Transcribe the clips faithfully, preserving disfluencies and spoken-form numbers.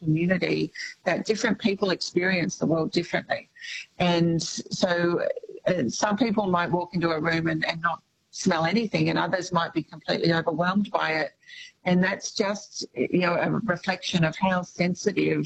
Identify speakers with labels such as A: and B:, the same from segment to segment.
A: community, that different people experience the world differently. And so uh, some people might walk into a room and, and not smell anything, and others might be completely overwhelmed by it. And that's just, you know, a reflection of how sensitive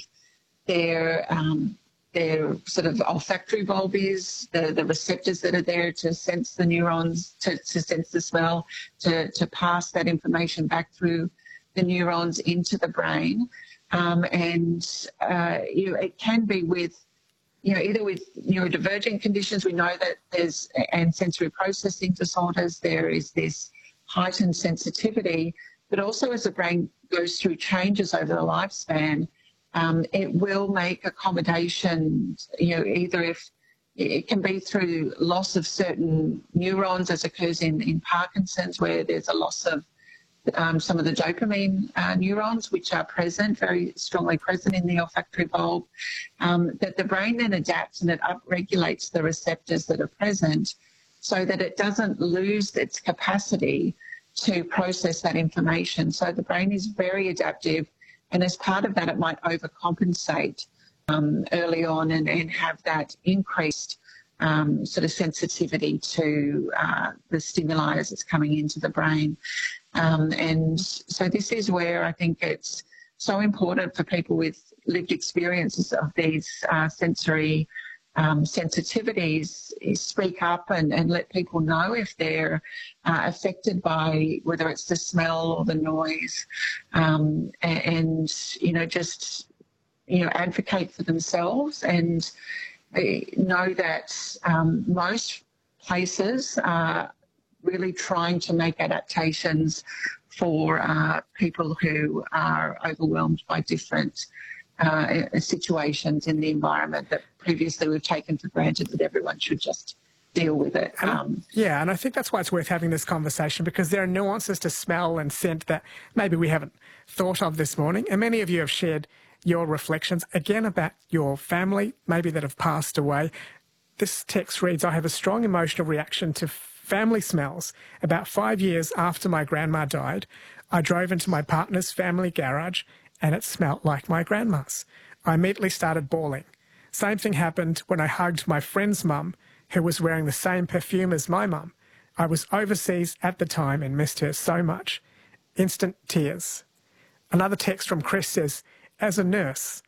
A: their um, their sort of olfactory bulb is, the, the receptors that are there to sense the neurons, to, to sense the smell, to, to pass that information back through the neurons into the brain. Um, and uh, you know, it can be with, you know, either with neurodivergent conditions. We know that there's, and sensory processing disorders, there is this heightened sensitivity, but also as the brain goes through changes over the lifespan, Um, it will make accommodations, you know, either if it can be through loss of certain neurons, as occurs in, in Parkinson's, where there's a loss of um, some of the dopamine uh, neurons, which are present, very strongly present in the olfactory bulb, um, that the brain then adapts and it upregulates the receptors that are present so that it doesn't lose its capacity to process that information. So the brain is very adaptive. And as part of that, it might overcompensate um, early on and, and have that increased um, sort of sensitivity to uh, the stimuli as it's coming into the brain. Um, and so this is where I think it's so important for people with lived experiences of these uh, sensory um, sensitivities is speak up and, and let people know if they're uh, affected by whether it's the smell or the noise, um, and, and, you know, just, you know, advocate for themselves and uh, know that um, most places are really trying to make adaptations for uh, people who are overwhelmed by different Uh, situations in the environment that previously we've taken for granted that everyone should just deal with it. Um,
B: yeah, and I think that's why it's worth having this conversation, because there are nuances to smell and scent that maybe we haven't thought of this morning. And many of you have shared your reflections, again, about your family, maybe that have passed away. This text reads, I have a strong emotional reaction to family smells. About five years after my grandma died, I drove into my partner's family garage and it smelt like my grandma's. I immediately started bawling. Same thing happened when I hugged my friend's mum, who was wearing the same perfume as my mum. I was overseas at the time and missed her so much. Instant tears. Another text from Chris says, as a nurse,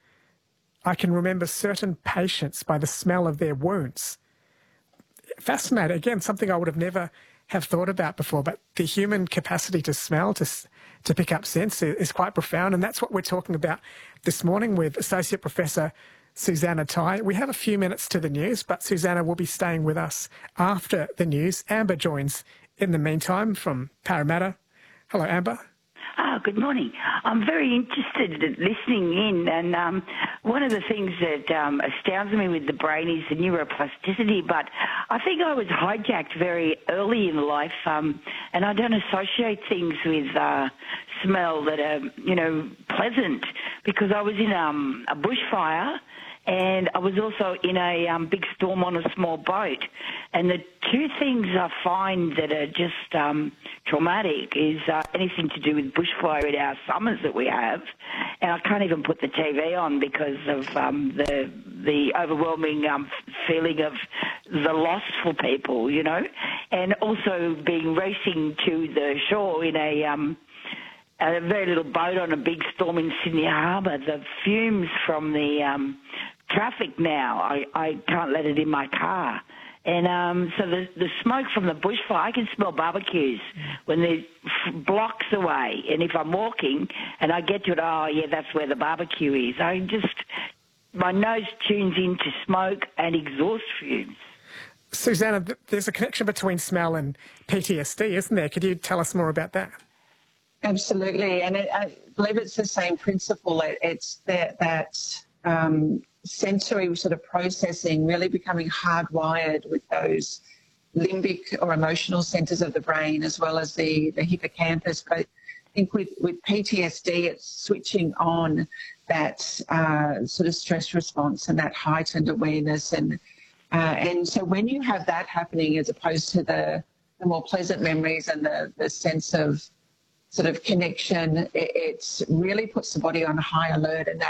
B: I can remember certain patients by the smell of their wounds. Fascinating. Again, something I would have never have thought about before, but the human capacity to smell, to to pick up scents is quite profound, and that's what we're talking about this morning with Associate Professor Susannah Tai. We have a few minutes to the news, but Susannah will be staying with us after the news. Amber joins in the meantime from Parramatta. Hello, Amber.
C: Oh, good morning. I'm very interested in listening in, and um, one of the things that um, astounds me with the brain is the neuroplasticity, but I think I was hijacked very early in life, um, and I don't associate things with uh, smell that are, you know, pleasant, because I was in um, a bushfire, and I was also in a um, big storm on a small boat. And the two things I find that are just um, traumatic is uh, anything to do with bushfire in our summers that we have. And I can't even put the T V on because of um, the the overwhelming um, feeling of the loss for people, you know. And also being racing to the shore in a... Um, a very little boat on a big storm in Sydney Harbour. The fumes from the um, traffic now, I, I can't let it in my car. And um, so the, the smoke from the bushfire, I can smell barbecues when they're blocks away. And if I'm walking and I get to it, oh, yeah, that's where the barbecue is. I just, my nose tunes into smoke and exhaust fumes.
B: Susannah, there's a connection between smell and P T S D, isn't there? Could you tell us more about that?
A: Absolutely, and it, I believe it's the same principle. It, it's that, that um, sensory sort of processing really becoming hardwired with those limbic or emotional centres of the brain, as well as the, the hippocampus. But I think with, with P T S D, it's switching on that uh, sort of stress response and that heightened awareness. And uh, and so when you have that happening, as opposed to the, the more pleasant memories and the, the sense of sort of connection, it, it really puts the body on high alert, and that